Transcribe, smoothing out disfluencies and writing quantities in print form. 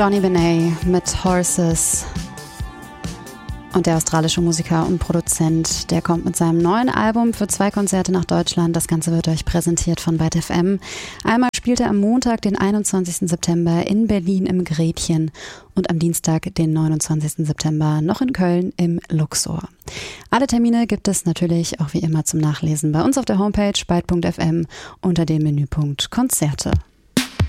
Donny Benet mit Horses. Und der australische Musiker und Produzent, der kommt mit seinem neuen Album für 2 Konzerte nach Deutschland. Das Ganze wird euch präsentiert von Byte FM. Einmal spielt er am Montag, den 21. September in Berlin im Gretchen und am Dienstag, den 29. September, noch in Köln im Luxor. Alle Termine gibt es natürlich auch wie immer zum Nachlesen bei uns auf der Homepage byte.fm unter dem Menüpunkt Konzerte.